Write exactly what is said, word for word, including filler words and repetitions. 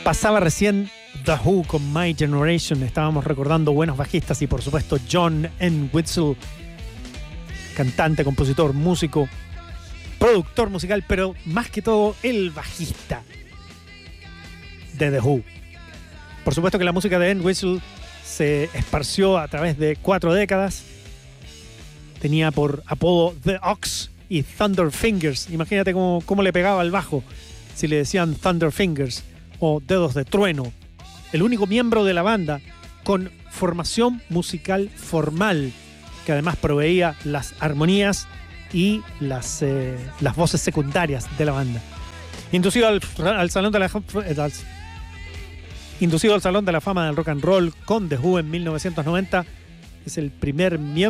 Pasaba recién The Who con My Generation. Estábamos recordando buenos bajistas y por supuesto John Entwistle, cantante, compositor, músico, productor musical, pero más que todo el bajista de The Who. Por supuesto que la música de Entwistle se esparció a través de cuatro décadas. Tenía por apodo The Ox y Thunder Fingers. Imagínate cómo, cómo le pegaba al bajo si le decían Thunder Fingers o Dedos de Trueno. El único miembro de la banda con formación musical formal, que además proveía las armonías y las, eh, las voces secundarias de la banda. Inducido al, al Salón de la al, inducido al Salón de la Fama del Rock and Roll con The Who en mil novecientos noventa, es el primer miembro